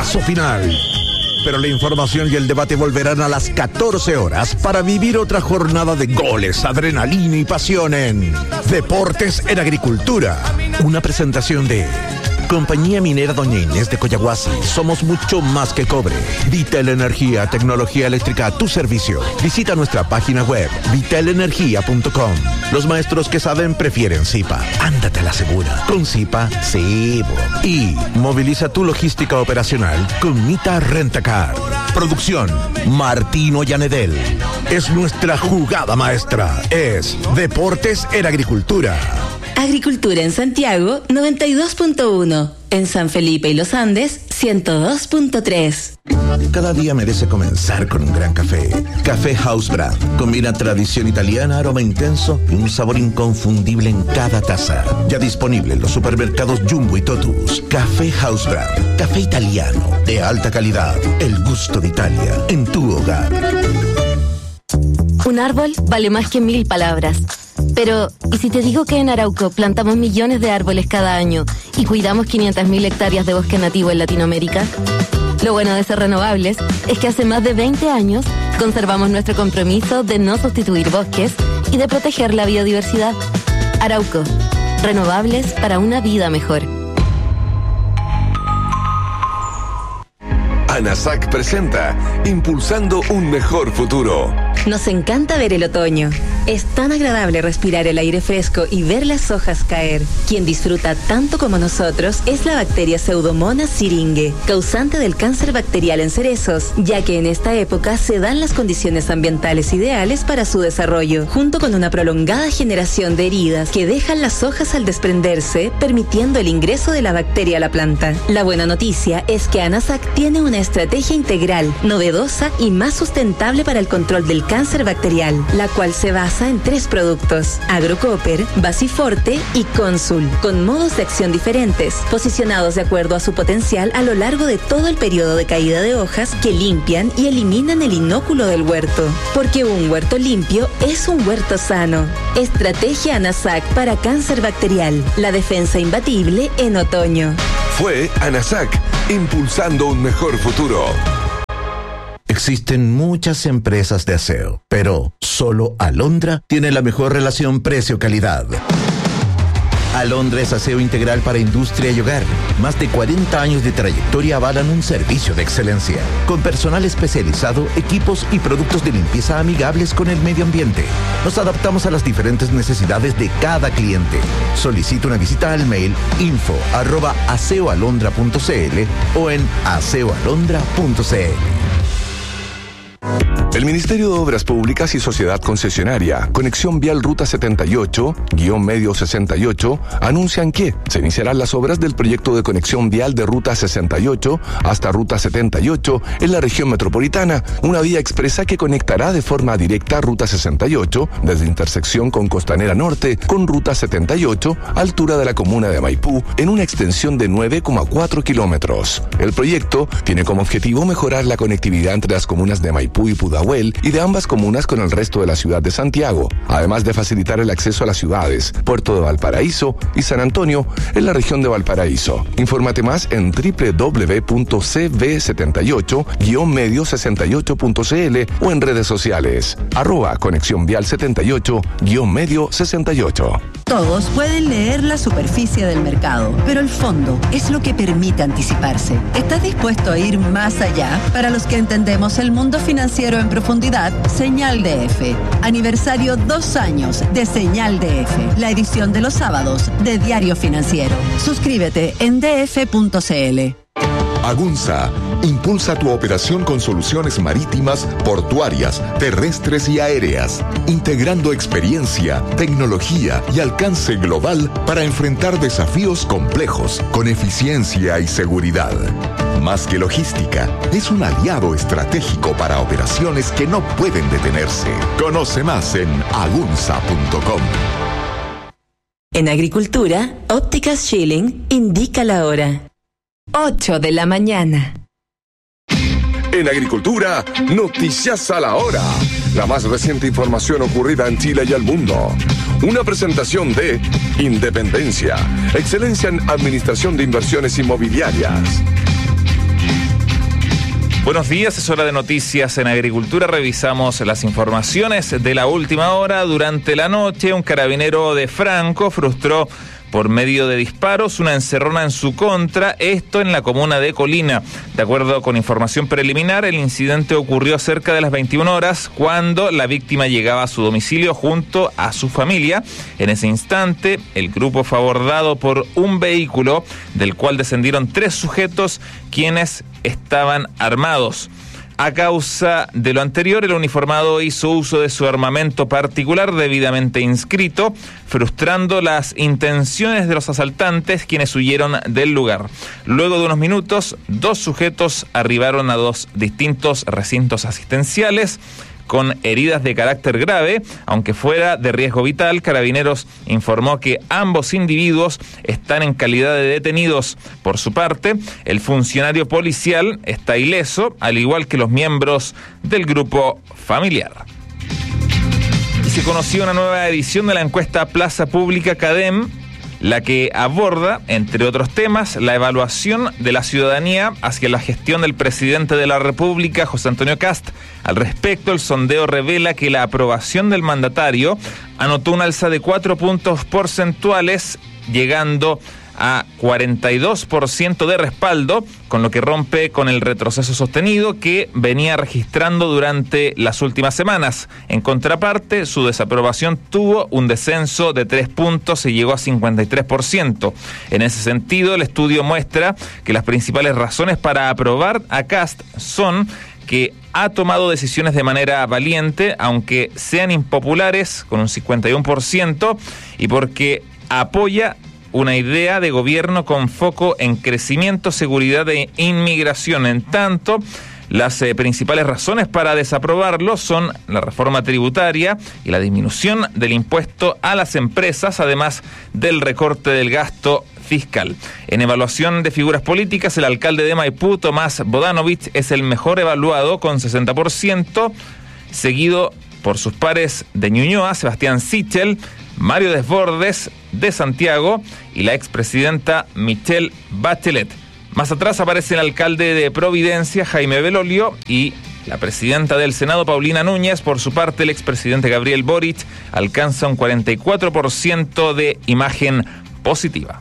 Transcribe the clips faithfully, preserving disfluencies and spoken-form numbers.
paso final. Pero la información y el debate volverán a las catorce horas para vivir otra jornada de goles, adrenalina y pasión en Deportes en Agricultura. Una presentación de Compañía Minera Doña Inés de Coyahuasi. Somos mucho más que cobre. Vital Energía, tecnología eléctrica a tu servicio. Visita nuestra página web vital energía punto com. Los maestros que saben prefieren Zipa. Ándate a la segura. Con Zipa, sí. Bo. Y moviliza tu logística operacional con Mita Rentacar. Producción Martino Llanedel. Es nuestra jugada maestra. Es Deportes en Agricultura. Agricultura en Santiago, noventa y dos punto uno. En San Felipe y Los Andes, ciento dos punto tres. Cada día merece comenzar con un gran café. Café House Brand. Combina tradición italiana, aroma intenso y un sabor inconfundible en cada taza. Ya disponible en los supermercados Jumbo y Totus. Café House Brand. Café italiano de alta calidad. El gusto de Italia en tu hogar. Un árbol vale más que mil palabras. Pero, ¿y si te digo que en Arauco plantamos millones de árboles cada año y cuidamos quinientas mil hectáreas de bosque nativo en Latinoamérica? Lo bueno de ser renovables es que hace más de veinte años conservamos nuestro compromiso de no sustituir bosques y de proteger la biodiversidad. Arauco, renovables para una vida mejor. ANASAC presenta Impulsando un mejor futuro. Nos encanta ver el otoño. Es tan agradable respirar el aire fresco y ver las hojas caer. Quien disfruta tanto como nosotros es la bacteria Pseudomonas syringae, causante del cáncer bacterial en cerezos, ya que en esta época se dan las condiciones ambientales ideales para su desarrollo, junto con una prolongada generación de heridas que dejan las hojas al desprenderse, permitiendo el ingreso de la bacteria a la planta. La buena noticia es que ANASAC tiene una estrategia integral, novedosa y más sustentable para el control del cáncer bacterial, la cual se basa en tres productos: Agrocopper, Basiforte y Consul, con modos de acción diferentes, posicionados de acuerdo a su potencial a lo largo de todo el periodo de caída de hojas, que limpian y eliminan el inóculo del huerto. Porque un huerto limpio es un huerto sano. Estrategia ANASAC para cáncer bacterial, la defensa imbatible en otoño. Fue ANASAC, impulsando un mejor futuro. Existen muchas empresas de aseo, pero solo Alondra tiene la mejor relación precio-calidad. Alondra es aseo integral para industria y hogar. Más de cuarenta años de trayectoria avalan un servicio de excelencia, con personal especializado, equipos y productos de limpieza amigables con el medio ambiente. Nos adaptamos a las diferentes necesidades de cada cliente. Solicita una visita al mail info arroba aseoalondra punto cl o en aseoalondra punto cl. El Ministerio de Obras Públicas y Sociedad Concesionaria, Conexión Vial Ruta setenta y ocho, guión medio sesenta y ocho, anuncian que se iniciarán las obras del proyecto de conexión vial de Ruta sesenta y ocho hasta Ruta setenta y ocho en la región metropolitana, una vía expresa que conectará de forma directa Ruta sesenta y ocho desde intersección con Costanera Norte con Ruta setenta y ocho, altura de la comuna de Maipú, en una extensión de nueve coma cuatro kilómetros. El proyecto tiene como objetivo mejorar la conectividad entre las comunas de Maipú y Pudahuel y de ambas comunas con el resto de la ciudad de Santiago, además de facilitar el acceso a las ciudades Puerto de Valparaíso y San Antonio en la región de Valparaíso. Infórmate más en doble u doble u doble u punto c v setenta y ocho guión medio sesenta y ocho punto c l o en redes sociales arroba conexión vial setenta y ocho guión medio sesenta y ocho. Todos pueden leer la superficie del mercado, pero el fondo es lo que permite anticiparse. ¿Estás dispuesto a ir más allá? Para los que entendemos el mundo financiero en profundidad, Señal D F. Aniversario dos años de Señal D F, la edición de los sábados de Diario Financiero. Suscríbete en d f punto c l. Agunza impulsa tu operación con soluciones marítimas, portuarias, terrestres y aéreas, integrando experiencia, tecnología y alcance global para enfrentar desafíos complejos con eficiencia y seguridad. Más que logística, es un aliado estratégico para operaciones que no pueden detenerse. Conoce más en agunza punto com. En Agricultura, Ópticas Schilling indica la hora. ocho de la mañana. En Agricultura, noticias a la hora. La más reciente información ocurrida en Chile y el mundo. Una presentación de Independencia, excelencia en administración de inversiones inmobiliarias. Buenos días, es hora de noticias en agricultura. Revisamos las informaciones de la última hora. Durante la noche, un carabinero de Franco frustró por medio de disparos una encerrona en su contra, esto en la comuna de Colina. De acuerdo con información preliminar, el incidente ocurrió cerca de las veintiuna horas, cuando la víctima llegaba a su domicilio junto a su familia. En ese instante, el grupo fue abordado por un vehículo del cual descendieron tres sujetos quienes estaban armados. A causa de lo anterior, el uniformado hizo uso de su armamento particular debidamente inscrito, frustrando las intenciones de los asaltantes, quienes huyeron del lugar. Luego de unos minutos, dos sujetos arribaron a dos distintos recintos asistenciales con heridas de carácter grave, aunque fuera de riesgo vital. Carabineros informó que ambos individuos están en calidad de detenidos. Por su parte, el funcionario policial está ileso, al igual que los miembros del grupo familiar. Y se conoció una nueva edición de la encuesta Plaza Pública CADEM, la que aborda, entre otros temas, la evaluación de la ciudadanía hacia la gestión del presidente de la República, José Antonio Kast. Al respecto, el sondeo revela que la aprobación del mandatario anotó un alza de cuatro puntos porcentuales, llegando a cuarenta y dos por ciento de respaldo, con lo que rompe con el retroceso sostenido que venía registrando durante las últimas semanas. En contraparte, su desaprobación tuvo un descenso de tres puntos y llegó a cincuenta y tres por ciento. En ese sentido, el estudio muestra que las principales razones para aprobar a Kast son que ha tomado decisiones de manera valiente, aunque sean impopulares, con un cincuenta y uno por ciento, y porque apoya una idea de gobierno con foco en crecimiento, seguridad e inmigración. En tanto, las eh, principales razones para desaprobarlo son la reforma tributaria y la disminución del impuesto a las empresas, además del recorte del gasto fiscal. En evaluación de figuras políticas, el alcalde de Maipú, Tomás Bodanovich, es el mejor evaluado con sesenta por ciento, seguido por sus pares de Ñuñoa, Sebastián Sichel, Mario Desbordes de Santiago y la expresidenta Michelle Bachelet. Más atrás aparece el alcalde de Providencia, Jaime Belolio, y la presidenta del Senado, Paulina Núñez. Por su parte, el expresidente Gabriel Boric alcanza un cuarenta y cuatro por ciento de imagen positiva.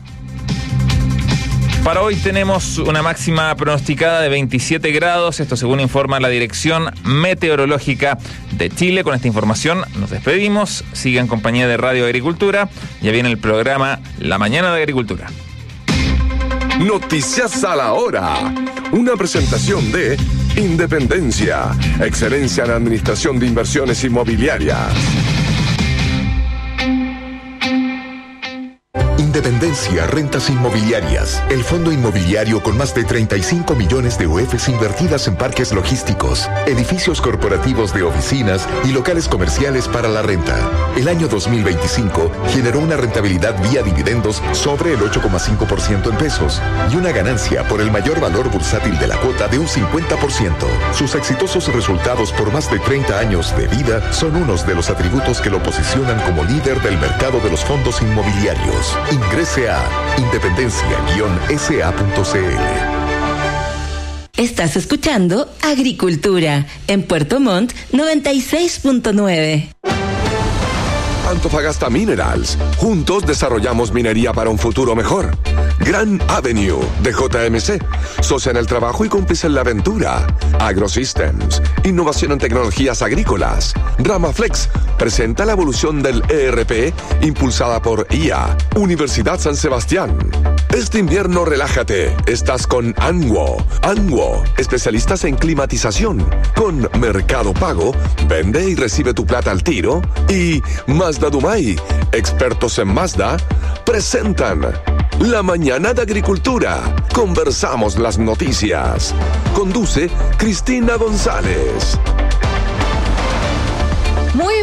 Para hoy tenemos una máxima pronosticada de veintisiete grados, esto según informa la Dirección Meteorológica de Chile. Con esta información nos despedimos. Sigue en compañía de Radio Agricultura. Ya viene el programa La Mañana de Agricultura. Noticias a la hora. Una presentación de Independencia, excelencia en administración de inversiones inmobiliarias. Independencia Rentas Inmobiliarias, el fondo inmobiliario con más de treinta y cinco millones de U Efes invertidas en parques logísticos, edificios corporativos de oficinas y locales comerciales para la renta. El año dos mil veinticinco generó una rentabilidad vía dividendos sobre el ocho coma cinco por ciento en pesos y una ganancia por el mayor valor bursátil de la cuota de un cincuenta por ciento. Sus exitosos resultados por más de treinta años de vida son unos de los atributos que lo posicionan como líder del mercado de los fondos inmobiliarios. Ingrese a independencia guion s a punto c l. Estás escuchando Agricultura en Puerto Montt noventa y seis punto nueve. Antofagasta Minerals. Juntos desarrollamos minería para un futuro mejor. Gran Avenue de J M C. Socia en el trabajo y cómplice en la aventura. AgroSystems. Innovación en tecnologías agrícolas. Ramaflex presenta la evolución del E R P impulsada por I A. Universidad San Sebastián. Este invierno relájate. Estás con Anwo. Anwo, especialistas en climatización. Con Mercado Pago, vende y recibe tu plata al tiro. Y Mazda Dumay, expertos en Mazda, presentan La Mañana de Agricultura. Conversamos las noticias. Conduce Cristina González. Muy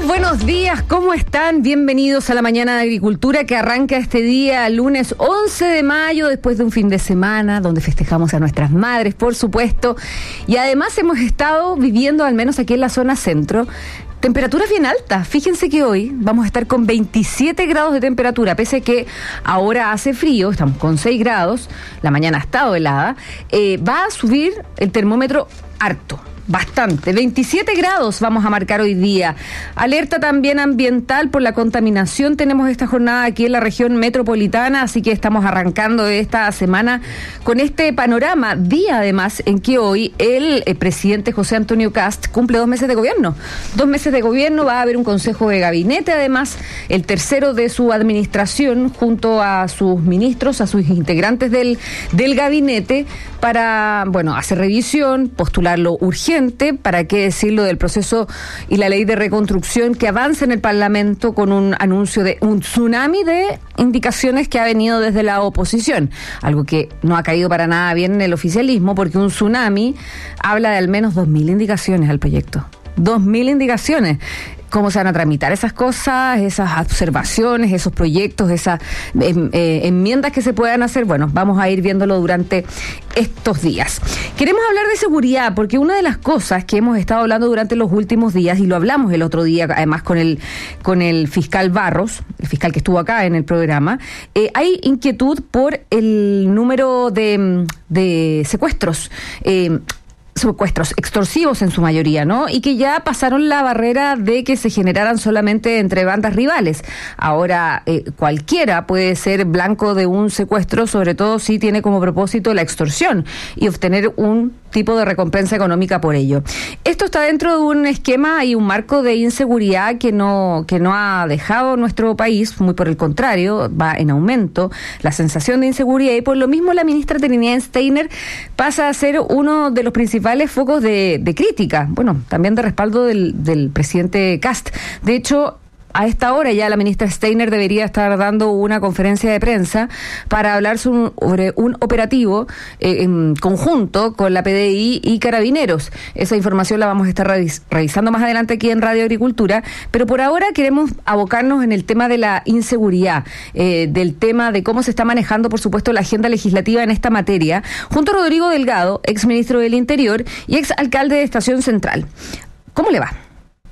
Buenos días, ¿cómo están? Bienvenidos a la Mañana de Agricultura que arranca este día, lunes once de mayo, después de un fin de semana donde festejamos a nuestras madres, por supuesto, y además hemos estado viviendo, al menos aquí en la zona centro, temperaturas bien altas. Fíjense que hoy vamos a estar con veintisiete grados de temperatura, pese a que ahora hace frío, estamos con seis grados, la mañana ha estado helada, eh, va a subir el termómetro harto. Bastante, veintisiete grados vamos a marcar hoy día. Alerta también ambiental por la contaminación tenemos esta jornada aquí en la región metropolitana, así que estamos arrancando esta semana con este panorama, día además en que hoy el eh, presidente José Antonio Kast cumple dos meses de gobierno. Dos meses de gobierno, va a haber un consejo de gabinete además, el tercero de su administración, junto a sus ministros, a sus integrantes del, del gabinete, para, bueno, hacer revisión, postularlo urgente, para qué decirlo del proceso y la ley de reconstrucción que avanza en el Parlamento con un anuncio de un tsunami de indicaciones que ha venido desde la oposición, algo que no ha caído para nada bien en el oficialismo, porque un tsunami habla de al menos dos mil indicaciones al proyecto. Dos mil indicaciones. ¿Cómo se van a tramitar esas cosas, esas observaciones, esos proyectos, esas eh, eh, enmiendas que se puedan hacer? Bueno, vamos a ir viéndolo durante estos días. Queremos hablar de seguridad, porque una de las cosas que hemos estado hablando durante los últimos días, y lo hablamos el otro día, además con el, con el fiscal Barros, el fiscal que estuvo acá en el programa, eh, hay inquietud por el número de, de secuestros, eh, secuestros extorsivos en su mayoría, ¿no? Y que ya pasaron la barrera de que se generaran solamente entre bandas rivales. Ahora eh, cualquiera puede ser blanco de un secuestro, sobre todo si tiene como propósito la extorsión y obtener un tipo de recompensa económica por ello. Esto está dentro de un esquema y un marco de inseguridad que no, que no ha dejado nuestro país, muy por el contrario, va en aumento la sensación de inseguridad, y por lo mismo la ministra Trinidad Steiner pasa a ser uno de los principales focos de, de crítica, bueno, también de respaldo del, del presidente Kast. De hecho, a esta hora ya la ministra Steiner debería estar dando una conferencia de prensa para hablar sobre un operativo eh, en conjunto con la P D I y Carabineros. Esa información la vamos a estar revis- revisando más adelante aquí en Radio Agricultura, pero por ahora queremos abocarnos en el tema de la inseguridad, eh, del tema de cómo se está manejando, por supuesto, la agenda legislativa en esta materia, junto a Rodrigo Delgado, ex ministro del Interior y ex alcalde de Estación Central. ¿Cómo le va?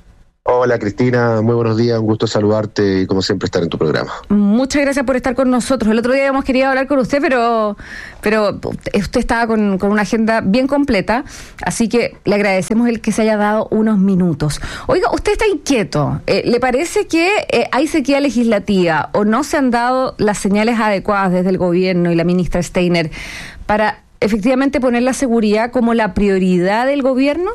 Hola Cristina, muy buenos días, un gusto saludarte y como siempre estar en tu programa. Muchas gracias por estar con nosotros. El otro día habíamos querido hablar con usted, pero pero usted estaba con, con una agenda bien completa, así que le agradecemos el que se haya dado unos minutos. Oiga, usted está inquieto. Eh, ¿Le parece que eh, hay sequía legislativa o no se han dado las señales adecuadas desde el gobierno y la ministra Steiner para efectivamente poner la seguridad como la prioridad del gobierno?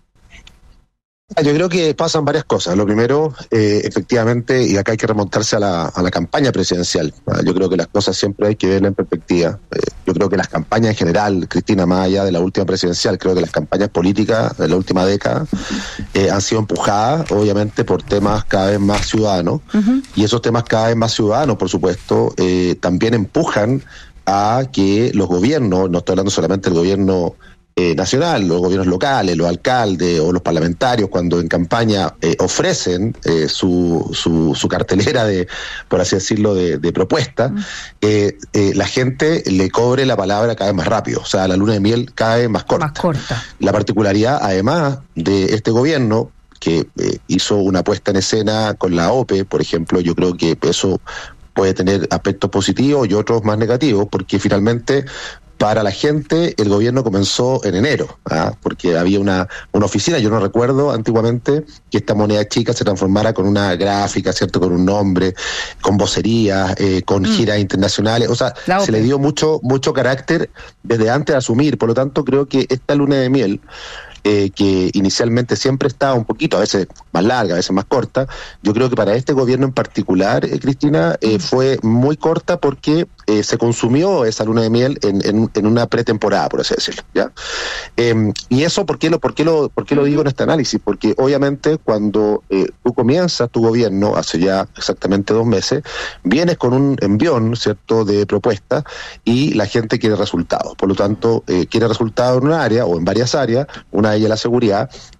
Yo creo que pasan varias cosas. Lo primero, eh, efectivamente, y acá hay que remontarse a la, a la campaña presidencial. Yo creo que las cosas siempre hay que verlas en perspectiva. Eh, yo creo que las campañas en general, Cristina, más allá de la última presidencial, creo que las campañas políticas de la última década eh, han sido empujadas, obviamente, por temas cada vez más ciudadanos. Uh-huh. Y esos temas cada vez más ciudadanos, por supuesto, eh, también empujan a que los gobiernos, no estoy hablando solamente del gobierno Eh, nacional, los gobiernos locales, los alcaldes o los parlamentarios, cuando en campaña eh, ofrecen eh, su, su, su cartelera de, por así decirlo, de, de propuesta, mm. eh, eh, la gente le cobre la palabra cada vez más rápido, o sea, la luna de miel cada vez más corta. Más corta. La particularidad, además, de este gobierno, que eh, hizo una puesta en escena con la O P E, por ejemplo, yo creo que eso puede tener aspectos positivos y otros más negativos, porque finalmente para la gente el gobierno comenzó en enero, ¿ah? porque había una, una oficina, yo no recuerdo antiguamente que esta moneda chica se transformara con una gráfica, ¿cierto? Con un nombre, con vocerías, eh, con mm. giras internacionales, o sea, se le dio mucho, mucho carácter desde antes de asumir, por lo tanto creo que esta luna de miel, Eh, que inicialmente siempre estaba un poquito, a veces más larga, a veces más corta, yo creo que para este gobierno en particular, eh, Cristina, eh, fue muy corta porque eh, se consumió esa luna de miel en, en, en una pretemporada, por así decirlo, ¿ya? Eh, y eso, ¿por qué lo, por qué lo, por qué lo digo en este análisis? Porque obviamente cuando eh, tú comienzas tu gobierno, hace ya exactamente dos meses, vienes con un envión, ¿cierto?, de propuestas y la gente quiere resultados. Por lo tanto, eh, quiere resultados en un área o en varias áreas, una de ellas la seguridad,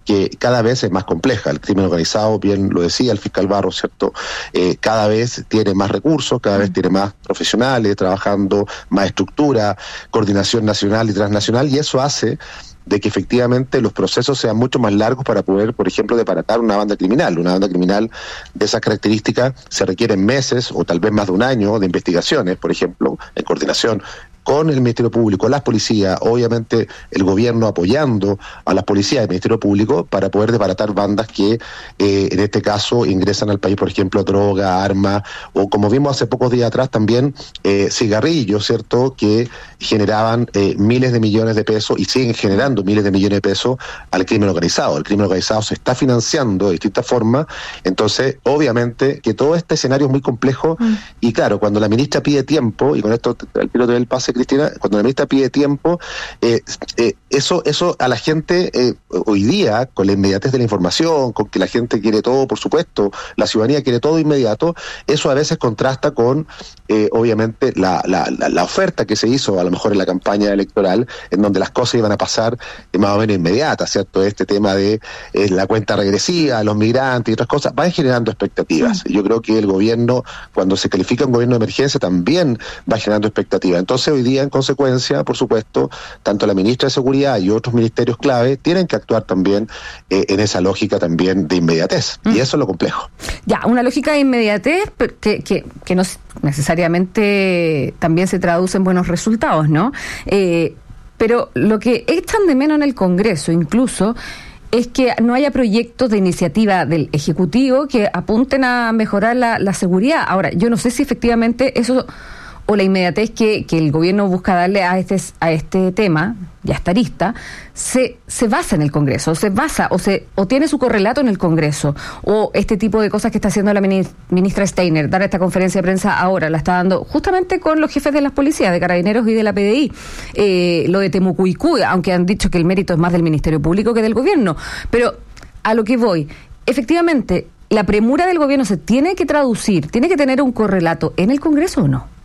que cada vez es más compleja. El crimen organizado, bien lo decía el fiscal Barros, ¿cierto? Eh, cada vez tiene más recursos, cada vez tiene más profesionales trabajando, más estructura, coordinación nacional y transnacional, y eso hace de que efectivamente los procesos sean mucho más largos para poder, por ejemplo, deparatar una banda criminal. Una banda criminal de esas características se requieren meses o tal vez más de un año de investigaciones, por ejemplo, en coordinación con el Ministerio Público, las policías, obviamente el gobierno apoyando a las policías del Ministerio Público para poder desbaratar bandas que eh, en este caso ingresan al país, por ejemplo, droga, armas, o como vimos hace pocos días atrás también, eh, cigarrillos, ¿cierto?, que generaban eh, miles de millones de pesos y siguen generando miles de millones de pesos al crimen organizado. El crimen organizado se está financiando de distintas formas, entonces obviamente que todo este escenario es muy complejo mm. y claro, cuando la ministra pide tiempo, y con esto el piloto del pase, Cristina, cuando la ministra pide tiempo, eh, eh, eso eso a la gente eh, hoy día, con la inmediatez de la información, con que la gente quiere todo, por supuesto, la ciudadanía quiere todo inmediato, eso a veces contrasta con, eh, obviamente, la, la, la, la oferta que se hizo a lo mejor en la campaña electoral, en donde las cosas iban a pasar eh, más o menos inmediatas, ¿cierto? Este tema de eh, la cuenta regresiva, los migrantes y otras cosas, van generando expectativas. Yo creo que el gobierno, cuando se califica un gobierno de emergencia, también va generando expectativas. Entonces, hoy día, en consecuencia, por supuesto, tanto la ministra de Seguridad y otros ministerios clave tienen que actuar también eh, en esa lógica también de inmediatez. Mm. Y eso es lo complejo. Ya, una lógica de inmediatez que, que, que no necesariamente también se traduce en buenos resultados, ¿no? Eh, pero lo que echan de menos en el Congreso, incluso, es que no haya proyectos de iniciativa del Ejecutivo que apunten a mejorar la, la seguridad. Ahora, yo no sé si efectivamente eso, o la inmediatez que, que el gobierno busca darle a este a este tema, y a esta arista, se, se basa en el Congreso, se basa, o se o tiene su correlato en el Congreso, o este tipo de cosas que está haciendo la ministra Steiner, dar esta conferencia de prensa ahora, la está dando justamente con los jefes de las policías, de Carabineros y de la P D I, eh, lo de Temucuicú, aunque han dicho que el mérito es más del Ministerio Público que del gobierno, pero a lo que voy, efectivamente, la premura del gobierno se tiene que traducir, tiene que tener un correlato en el Congreso, ¿o no?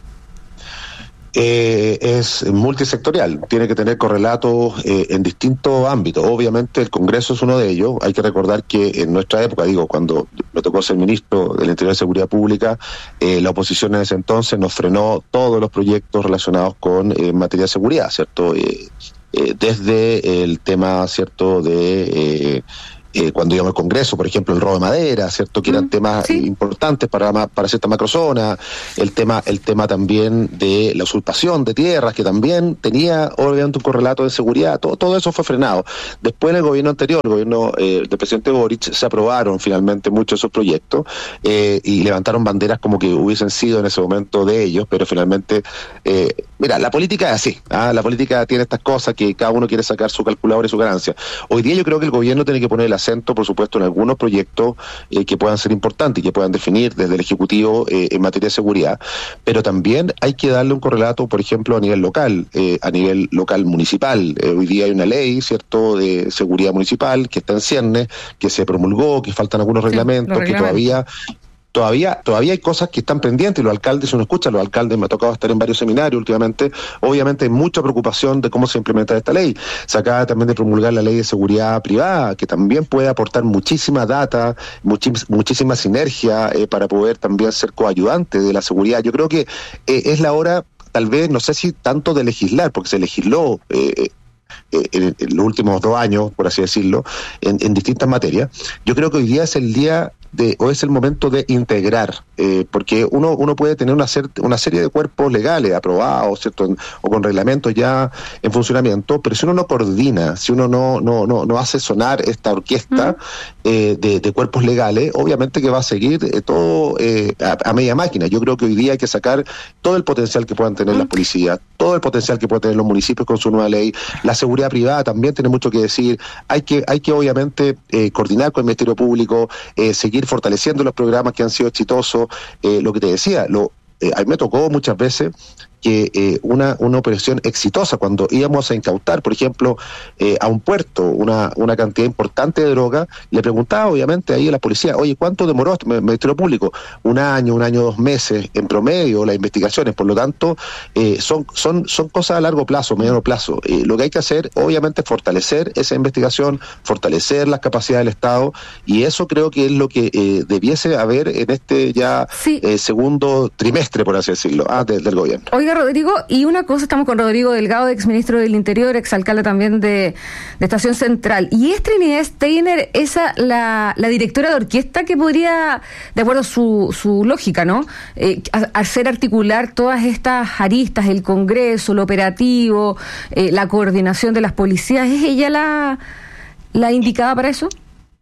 Eh, es multisectorial, tiene que tener correlatos eh, en distintos ámbitos. Obviamente el Congreso es uno de ellos. Hay que recordar que en nuestra época, digo, cuando me tocó ser ministro del Interior y Seguridad Pública, eh, la oposición en ese entonces nos frenó todos los proyectos relacionados con eh, materia de seguridad, ¿cierto? Eh, eh, desde el tema, ¿cierto?, de... Eh, Eh, cuando íbamos al Congreso, por ejemplo, el robo de madera, ¿cierto?, que eran mm, temas sí. importantes para para cierta macrozona, el tema el tema también de la usurpación de tierras, que también tenía obviamente un correlato de seguridad, todo, todo eso fue frenado. Después en el gobierno anterior, el gobierno eh, del presidente Boric, se aprobaron finalmente muchos de esos proyectos eh, y levantaron banderas como que hubiesen sido en ese momento de ellos, pero finalmente, eh, mira, la política es así, ¿ah? La política tiene estas cosas que cada uno quiere sacar su calculadora y su ganancia. Hoy día yo creo que el gobierno tiene que poner la acento, por supuesto, en algunos proyectos eh, que puedan ser importantes y que puedan definir desde el Ejecutivo eh, en materia de seguridad, pero también hay que darle un correlato, por ejemplo, a nivel local, eh, a nivel local municipal. Eh, hoy día hay una ley, ¿cierto?, de seguridad municipal que está en ciernes, que se promulgó, que faltan algunos sí, reglamentos, que todavía... Todavía todavía hay cosas que están pendientes y los alcaldes, si uno escucha, los alcaldes, me ha tocado estar en varios seminarios últimamente, obviamente hay mucha preocupación de cómo se implementa esta ley. Se acaba también de promulgar la ley de seguridad privada, que también puede aportar muchísima data, muchis, muchísima sinergia eh, para poder también ser coayudante de la seguridad. Yo creo que eh, es la hora, tal vez, no sé si tanto de legislar, porque se legisló eh, eh, en, en los últimos dos años, por así decirlo, en, en distintas materias. Yo creo que hoy día es el día... De, o es el momento de integrar, eh, porque uno uno puede tener una, ser, una serie de cuerpos legales aprobados, ¿cierto?, en, o con reglamentos ya en funcionamiento, pero si uno no coordina, si uno no no no, no hace sonar esta orquesta uh-huh. eh, de, de cuerpos legales, obviamente que va a seguir eh, todo eh, a, a media máquina. Yo creo que hoy día hay que sacar todo el potencial que puedan tener uh-huh. las policías, todo el potencial que pueden tener los municipios con su nueva ley. La seguridad privada también tiene mucho que decir. Hay que hay que obviamente eh, coordinar con el Ministerio Público, eh, seguir fortaleciendo los programas que han sido exitosos, eh, lo que te decía, lo, eh, a mí me tocó muchas veces que eh, una, una operación exitosa, cuando íbamos a incautar, por ejemplo, eh, a un puerto una, una cantidad importante de droga, le preguntaba obviamente ahí a la policía, oye, ¿cuánto demoró el Ministerio Público? Un año, un año, dos meses en promedio las investigaciones, por lo tanto, eh, son, son, son cosas a largo plazo, mediano plazo. Eh, lo que hay que hacer, obviamente, es fortalecer esa investigación, fortalecer las capacidades del Estado, y eso creo que es lo que eh, debiese haber en este ya sí. eh, segundo trimestre, por así decirlo, ah, de, del gobierno. Oiga, Rodrigo, y una cosa, estamos con Rodrigo Delgado, exministro del Interior, exalcalde también de, de Estación Central, y es Trinidad Steiner esa la, la directora de orquesta que podría, de acuerdo a su, su lógica, ¿no?, eh, hacer articular todas estas aristas, el Congreso, lo operativo, eh, la coordinación de las policías. ¿Es ella la, la indicada para eso?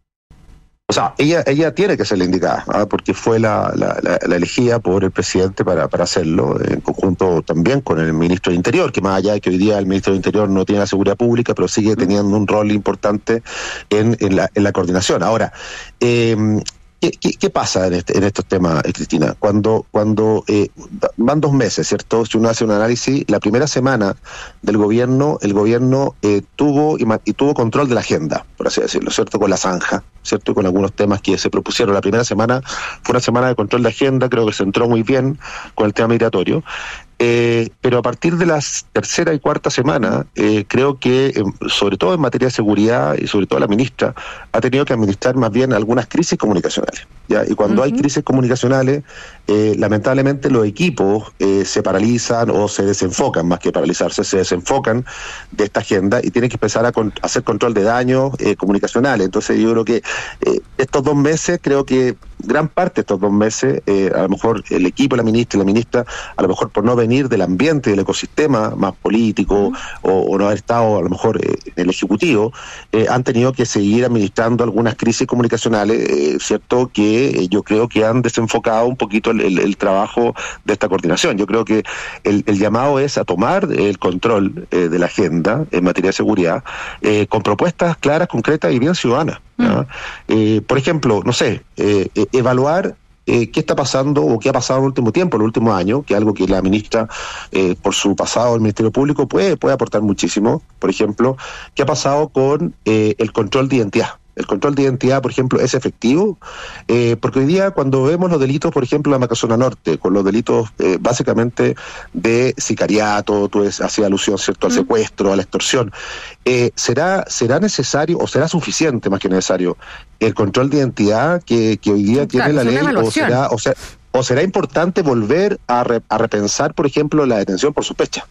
O sea, ella ella tiene que ser la indicada, ¿ah? Porque fue la, la, la, la elegida por el presidente para, para hacerlo, en conjunto también con el ministro de Interior, que más allá de que hoy día el ministro de Interior no tiene la seguridad pública, pero sigue teniendo un rol importante en, en, la, en la coordinación. Ahora, eh, ¿Qué, qué, ¿Qué pasa en, este, en estos temas, eh, Cristina? Cuando cuando eh, van dos meses, ¿cierto? Si uno hace un análisis, la primera semana del gobierno, el gobierno eh, tuvo y, y tuvo control de la agenda, por así decirlo, ¿cierto? Con la zanja, ¿cierto? Con algunos temas que se propusieron. La primera semana fue una semana de control de agenda, creo que se entró muy bien con el tema migratorio. Eh, pero a partir de la tercera y cuarta semana, eh, creo que, eh, sobre todo en materia de seguridad y sobre todo la ministra, ha tenido que administrar más bien algunas crisis comunicacionales, ¿ya? Y cuando uh-huh. hay crisis comunicacionales, eh, lamentablemente los equipos eh, se paralizan o se desenfocan, más que paralizarse, se desenfocan de esta agenda y tienen que empezar a con, hacer control de daños eh, comunicacionales. Entonces yo creo que eh, estos dos meses, creo que gran parte de estos dos meses, eh, a lo mejor el equipo, la ministra y la ministra, a lo mejor por no venir del ambiente, del ecosistema más político, uh-huh. o, o no haber estado a lo mejor eh, en el Ejecutivo, eh, han tenido que seguir administrando algunas crisis comunicacionales, eh, cierto que eh, yo creo que han desenfocado un poquito el, el, el trabajo de esta coordinación. Yo creo que el, el llamado es a tomar el control eh, de la agenda en materia de seguridad, eh, con propuestas claras, concretas y bien ciudadanas. Uh-huh. Eh, por ejemplo, no sé, eh, eh, evaluar Eh, qué está pasando o qué ha pasado en el último tiempo, en el último año, que es algo que la ministra, eh, por su pasado en el Ministerio Público, puede, puede aportar muchísimo. Por ejemplo, qué ha pasado con eh, el control de identidad. El control de identidad, por ejemplo, es efectivo, eh, porque hoy día cuando vemos los delitos, por ejemplo, en la Macrozona Norte, con los delitos eh, básicamente de sicariato, tú hacías alusión, ¿cierto?, al secuestro, a la extorsión, eh, ¿será será necesario o será suficiente, más que necesario, el control de identidad que, que hoy día tiene claro, la ley, o será, o, sea, o será importante volver a, re, a repensar, por ejemplo, la detención por sospecha?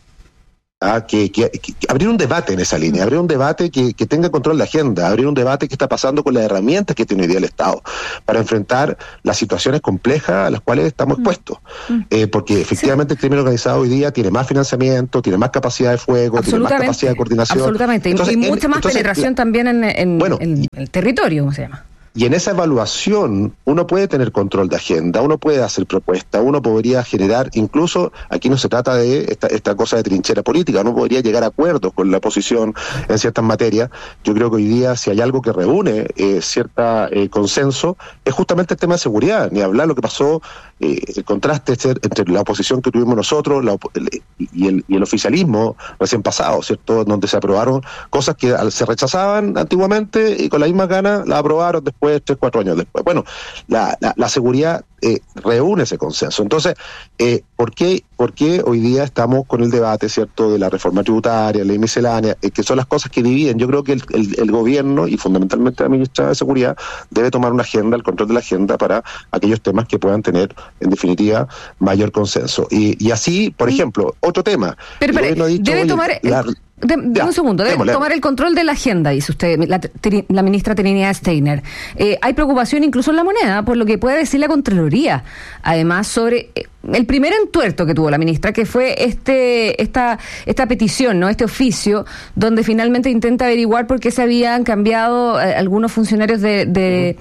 Ah, que, que, que abrir un debate en esa línea, abrir un debate que, que tenga control de agenda, abrir un debate que está pasando con las herramientas que tiene hoy día el Estado para enfrentar las situaciones complejas a las cuales estamos expuestos. Mm. Eh, porque efectivamente sí. el crimen organizado hoy día tiene más financiamiento, tiene más capacidad de fuego, tiene más capacidad de coordinación. Absolutamente, entonces, y mucha en, más entonces, penetración la, también en, en, bueno, en el territorio, ¿cómo se llama? Y en esa evaluación uno puede tener control de agenda, uno puede hacer propuestas, uno podría generar, incluso aquí no se trata de esta, esta cosa de trinchera política, uno podría llegar a acuerdos con la oposición en ciertas materias. Yo creo que hoy día si hay algo que reúne eh, cierta eh, consenso es justamente el tema de seguridad, ni hablar lo que pasó, eh, el contraste entre la oposición que tuvimos nosotros la, el, y, el, y el oficialismo recién pasado, ¿cierto?, donde se aprobaron cosas que se rechazaban antiguamente y con la misma gana las aprobaron después Después, tres, cuatro años después. Bueno, la, la, la seguridad eh, reúne ese consenso. Entonces, eh, ¿por qué, ¿por qué hoy día estamos con el debate, cierto, de la reforma tributaria, ley miscelánea, eh, que son las cosas que dividen? Yo creo que el, el, el gobierno y fundamentalmente la ministra de Seguridad debe tomar una agenda, el control de la agenda para aquellos temas que puedan tener, en definitiva, mayor consenso. Y, y así, por ejemplo, otro tema. Pero, pero dicho, debe oye, tomar... La, De, de ya, un segundo, debe démosle. tomar el control de la agenda, dice usted, la, la ministra Trinidad Steiner. Eh, hay preocupación incluso en la moneda por lo que puede decir la Contraloría, además sobre eh, el primer entuerto que tuvo la ministra, que fue este esta esta petición, no este oficio, donde finalmente intenta averiguar por qué se habían cambiado eh, algunos funcionarios de de,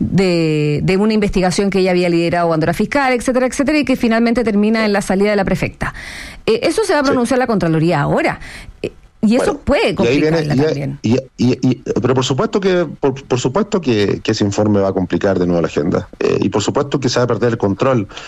de de una investigación que ella había liderado cuando era fiscal, etcétera, etcétera, y que finalmente termina en la salida de la prefecta. Eh, eso se va a pronunciar sí. la Contraloría ahora. Eh, Y eso bueno, puede complicarla y viene, también. Y, y, y, pero por supuesto que por, por supuesto que, que ese informe va a complicar de nuevo la agenda. Eh, y por supuesto que se va a perder el control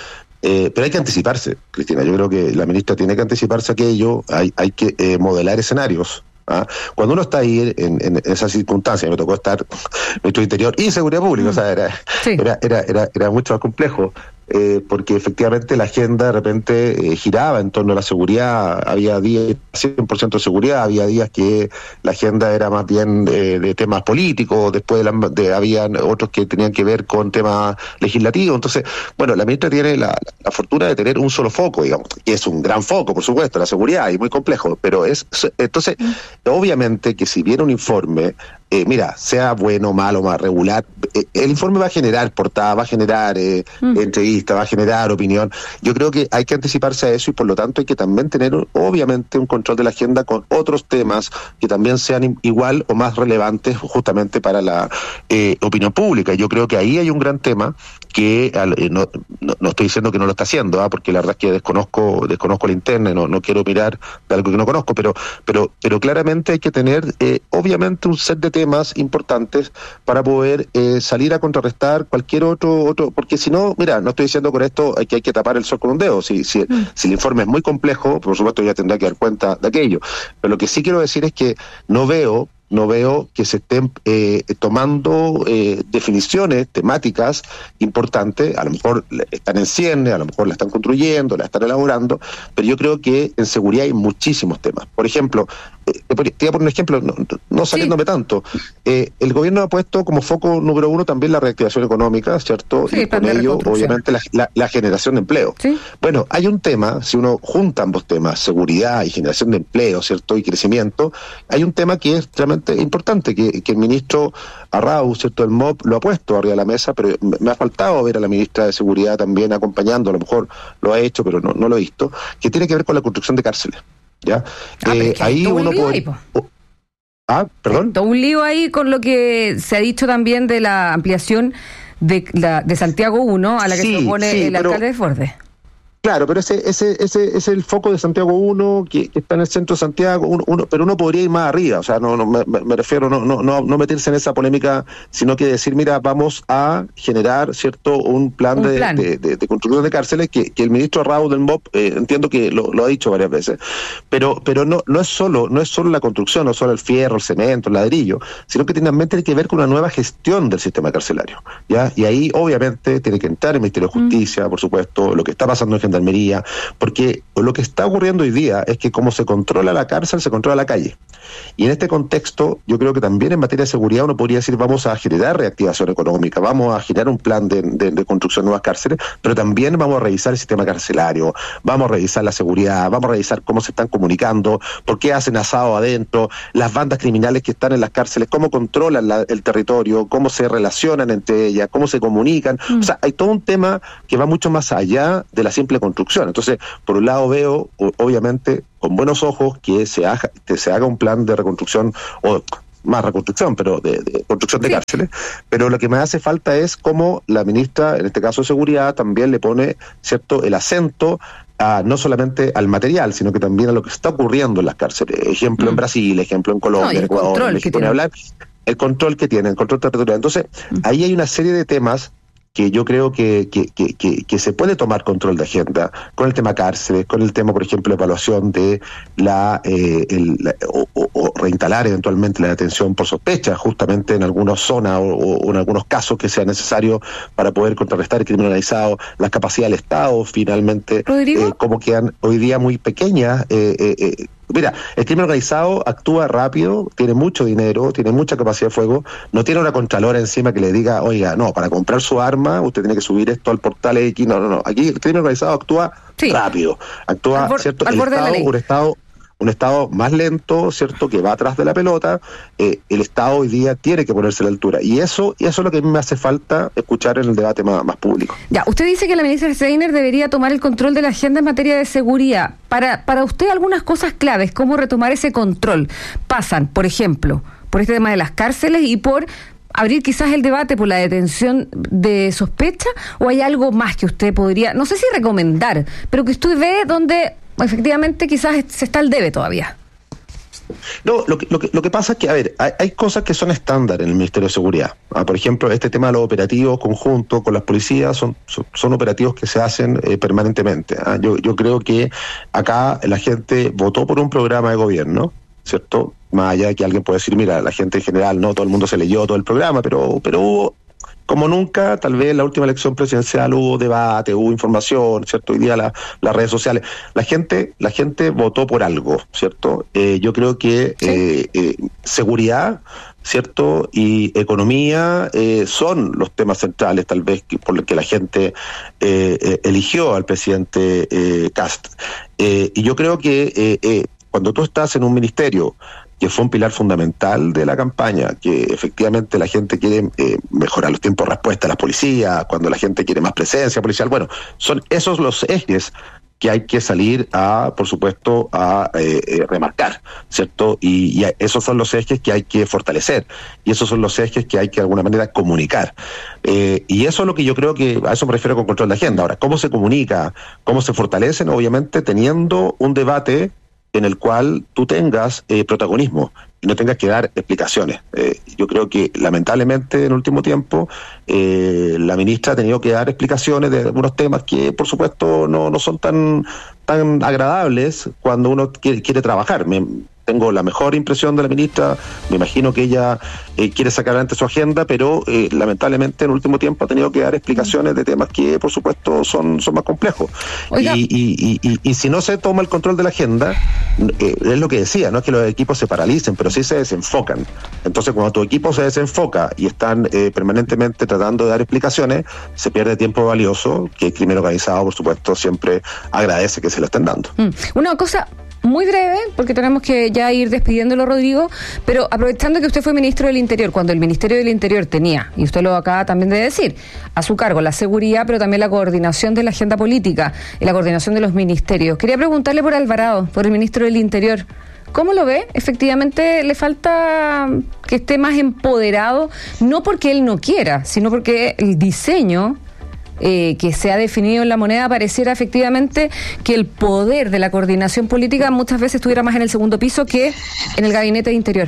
Eh, pero hay que anticiparse, Cristina. Yo creo que la ministra tiene que anticiparse a aquello, hay, hay que eh, modelar escenarios. ¿Ah? Cuando uno está ahí en, en esas circunstancias, me tocó estar en nuestro interior y seguridad pública, mm. o sea, era, sí. era, era, era, era mucho más complejo. Eh, porque efectivamente la agenda de repente eh, giraba en torno a la seguridad, había días cien por ciento de seguridad, había días que la agenda era más bien eh, de temas políticos, después de la, de, había otros que tenían que ver con temas legislativos. Entonces, bueno, la ministra tiene la, la fortuna de tener un solo foco, digamos, que es un gran foco, por supuesto, la seguridad, y muy complejo, pero es, entonces, obviamente que si viene un informe, Eh, mira, sea bueno, malo, más regular, eh, el informe va a generar portada, va a generar eh, mm. entrevista, va a generar opinión. Yo creo que hay que anticiparse a eso y por lo tanto hay que también tener, obviamente, un control de la agenda con otros temas que también sean igual o más relevantes justamente para la eh, opinión pública. Yo creo que ahí hay un gran tema que eh, no, no, no estoy diciendo que no lo está haciendo, ¿eh? porque la verdad es que desconozco desconozco la interna, no, no quiero mirar de algo que no conozco, pero pero pero claramente hay que tener, eh, obviamente, un set de temas importantes para poder eh, salir a contrarrestar cualquier otro, otro porque si no, mira, no estoy diciendo con esto que hay que tapar el sol con un dedo, si, si, mm. si el informe es muy complejo, por supuesto ya tendrá que dar cuenta de aquello, pero lo que sí quiero decir es que no veo no veo que se estén eh, tomando eh, definiciones temáticas importantes, a lo mejor están en cierne, a lo mejor la están construyendo, la están elaborando, pero yo creo que en seguridad hay muchísimos temas. Por ejemplo, eh, te voy a poner un ejemplo, no, no saliéndome sí. tanto, eh, el gobierno ha puesto como foco número uno también la reactivación económica, ¿cierto? Sí, y con ello, obviamente, la, la, la generación de empleo. ¿Sí? Bueno, hay un tema, si uno junta ambos temas, seguridad y generación de empleo, ¿cierto? Y crecimiento, hay un tema que es realmente importante, que, que el ministro Arrau, ¿cierto? El M O P lo ha puesto arriba de la mesa, pero me ha faltado ver a la ministra de Seguridad también acompañando, a lo mejor lo ha hecho, pero no, no lo he visto, que tiene que ver con la construcción de cárceles. ¿Ya? Ah, eh, ahí uno puede... Ahí, oh, ah, perdón. Todo un lío ahí con lo que se ha dicho también de la ampliación de, la, de Santiago uno a la que sí, se opone sí, el pero... alcalde de Desbordes. Claro, pero ese ese ese es el foco de Santiago uno, que, que está en el centro de Santiago, uno, uno, pero uno podría ir más arriba, o sea, no, no me, me refiero no, no no no meterse en esa polémica, sino que decir, mira, vamos a generar, cierto, un plan, un de, plan. De, de, de construcción de cárceles que, que el ministro Arrau del M O P, eh, entiendo que lo, lo ha dicho varias veces, pero pero no no es solo no es solo la construcción, no es solo el fierro, el cemento, el ladrillo, sino que también tiene que ver con una nueva gestión del sistema carcelario, ¿ya? Y ahí, obviamente, tiene que entrar el Ministerio de Justicia, mm. por supuesto, lo que está pasando en Gendarmería, porque lo que está ocurriendo hoy día es que como se controla la cárcel, se controla la calle. Y en este contexto, yo creo que también en materia de seguridad uno podría decir, vamos a generar reactivación económica, vamos a generar un plan de, de, de construcción de nuevas cárceles, pero también vamos a revisar el sistema carcelario, vamos a revisar la seguridad, vamos a revisar cómo se están comunicando, por qué hacen asado adentro, las bandas criminales que están en las cárceles, cómo controlan la, el territorio, cómo se relacionan entre ellas, cómo se comunican. Mm. O sea, hay todo un tema que va mucho más allá de la simple construcción. Entonces, por un lado veo, obviamente, con buenos ojos que se haga, que se haga un plan de reconstrucción, o más reconstrucción, pero de, de construcción de sí. cárceles, pero lo que me hace falta es cómo la ministra, en este caso de Seguridad, también le pone, cierto, el acento a, no solamente al material, sino que también a lo que está ocurriendo en las cárceles. Ejemplo mm. en Brasil, ejemplo en Colombia, no, en Ecuador, en México, ni hablar, el control que tiene, el control territorial. Entonces, mm. ahí hay una serie de temas que yo creo que, que, que, que, que se puede tomar control de agenda con el tema cárceles, con el tema, por ejemplo, evaluación de la, eh, el, la o, o, o reinstalar eventualmente la detención por sospecha, justamente en algunas zonas o, o en algunos casos que sea necesario para poder contrarrestar el crimen organizado, las capacidades del Estado, finalmente, eh, como quedan hoy día muy pequeñas. Eh, eh, eh, Mira, el crimen organizado actúa rápido, tiene mucho dinero, tiene mucha capacidad de fuego, no tiene una contralora encima que le diga, oiga, no, para comprar su arma usted tiene que subir esto al portal X, no, no, no, aquí el crimen organizado actúa sí. rápido, actúa, al ¿cierto? Al el Estado, un Estado un Estado más lento, ¿cierto?, que va atrás de la pelota, eh, el Estado hoy día tiene que ponerse a la altura. Y eso y eso es lo que a mí me hace falta escuchar en el debate más, más público. Ya, usted dice que la ministra Steiner debería tomar el control de la agenda en materia de seguridad. Para, para usted, algunas cosas claves, ¿cómo retomar ese control? Pasan, por ejemplo, por este tema de las cárceles y por abrir quizás el debate por la detención de sospecha, o hay algo más que usted podría, no sé si recomendar, pero que usted ve donde efectivamente quizás se está al debe todavía. No, lo que, lo que, lo que pasa es que, a ver, hay, hay cosas que son estándar en el Ministerio de Seguridad. Ah, por ejemplo, este tema de los operativos conjuntos con las policías son, son, son operativos que se hacen eh, permanentemente. Ah, yo, yo creo que acá la gente votó por un programa de gobierno, ¿cierto? Más allá de que alguien puede decir, mira, la gente en general, no todo el mundo se leyó todo el programa, pero, pero hubo, como nunca, tal vez en la última elección presidencial hubo debate, hubo información, ¿cierto? Hoy día la, las redes sociales. La gente la gente votó por algo, ¿cierto? Eh, yo creo que ¿sí? eh, eh, seguridad, ¿cierto? Y economía eh, son los temas centrales, tal vez, que, por los que la gente eh, eh, eligió al presidente eh, Kast. Eh, y yo creo que eh, eh, cuando tú estás en un ministerio que fue un pilar fundamental de la campaña, que efectivamente la gente quiere eh, mejorar los tiempos de respuesta a la policía, cuando la gente quiere más presencia policial, bueno, son esos los ejes que hay que salir a, por supuesto, a eh, eh, remarcar, ¿cierto? Y, y esos son los ejes que hay que fortalecer, y esos son los ejes que hay que de alguna manera comunicar. Eh, y eso es lo que yo creo que, a eso me refiero con control de agenda. Ahora, ¿cómo se comunica? ¿Cómo se fortalecen? Obviamente teniendo un debate en el cual tú tengas eh, protagonismo y no tengas que dar explicaciones. Eh, yo creo que lamentablemente en el último tiempo eh, la ministra ha tenido que dar explicaciones de algunos temas que por supuesto no, no son tan, tan agradables cuando uno quiere, quiere trabajar. Me, tengo la mejor impresión de la ministra, me imagino que ella eh, quiere sacar adelante su agenda, pero eh, lamentablemente en el último tiempo ha tenido que dar explicaciones de temas que por supuesto son, son más complejos. Y, y, y, y, y si no se toma el control de la agenda, eh, es lo que decía, no es que los equipos se paralicen, pero sí se desenfocan. Entonces cuando tu equipo se desenfoca y están eh, permanentemente tratando de dar explicaciones, se pierde tiempo valioso, que el crimen organizado por supuesto siempre agradece que se lo estén dando. Mm. Una cosa muy breve, porque tenemos que ya ir despidiéndolo, Rodrigo, pero aprovechando que usted fue ministro del Interior, cuando el Ministerio del Interior tenía, y usted lo acaba también de decir, a su cargo la seguridad, pero también la coordinación de la agenda política y la coordinación de los ministerios. Quería preguntarle por Alvarado, por el ministro del Interior. ¿Cómo lo ve? Efectivamente le falta que esté más empoderado, no porque él no quiera, sino porque el diseño Eh, que se ha definido en la moneda pareciera efectivamente que el poder de la coordinación política muchas veces estuviera más en el segundo piso que en el gabinete de Interior.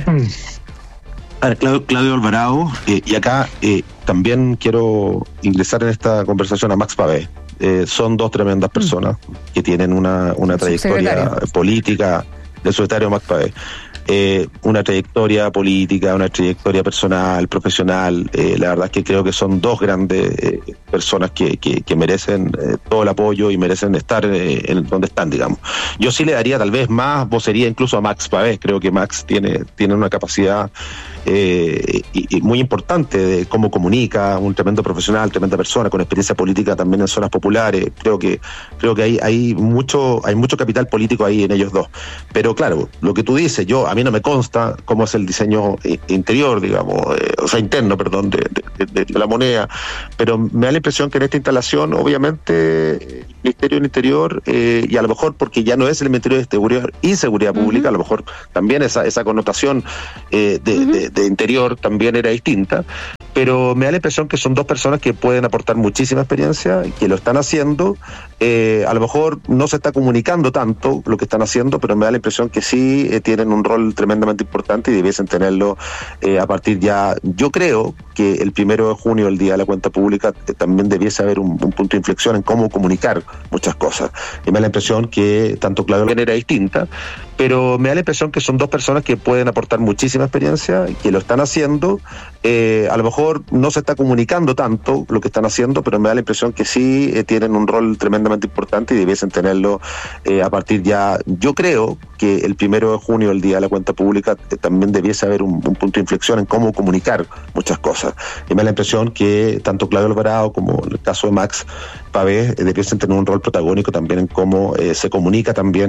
A ver, Claudio, Claudio Alvarado, eh, y acá eh, también quiero ingresar en esta conversación a Max Pavé. Eh, son dos tremendas personas mm. que tienen una, una trayectoria política, el secretario Max Pavé. Eh, una trayectoria política, una trayectoria personal, profesional. Eh, la verdad es que creo que son dos grandes eh, personas que, que, que merecen eh, todo el apoyo y merecen estar eh, en donde están, digamos. Yo sí le daría tal vez más vocería incluso a Max Pavé. Creo que Max tiene, tiene una capacidad eh, y, y muy importante de cómo comunica, un tremendo profesional, tremenda persona, con experiencia política también en zonas populares. Creo que creo que hay, hay mucho hay mucho capital político ahí en ellos dos. Pero claro, lo que tú dices, yo a mí no me consta cómo es el diseño interior, digamos, eh, o sea, interno, perdón, de, de, de, de la moneda, pero me da la impresión que en esta instalación, obviamente, el Ministerio del Interior, eh, y a lo mejor porque ya no es el Ministerio de Seguridad y Seguridad Pública, uh-huh. a lo mejor también esa, esa connotación eh, de, uh-huh. de, de interior también era distinta, pero me da la impresión que son dos personas que pueden aportar muchísima experiencia, que lo están haciendo, eh, a lo mejor no se está comunicando tanto lo que están haciendo, pero me da la impresión que sí eh, tienen un rol tremendamente importante y debiesen tenerlo eh, a partir ya. Yo creo que el primero de junio, el día de la cuenta pública, eh, también debiese haber un, un punto de inflexión en cómo comunicar muchas cosas. Y me da la impresión que tanto Claudio de manera distinta, pero me da la impresión que son dos personas que pueden aportar muchísima experiencia, que lo están haciendo, eh, a lo mejor no se está comunicando tanto lo que están haciendo, pero me da la impresión que sí eh, tienen un rol tremendamente importante y debiesen tenerlo eh, a partir ya. Yo creo que el primero de junio, el día de la cuenta pública, eh, también debiese haber un, un punto de inflexión en cómo comunicar muchas cosas. Y me da la impresión que tanto Claudio Alvarado como en el caso de Max Pavé eh, debiesen tener un rol protagónico también en cómo eh, se comunica también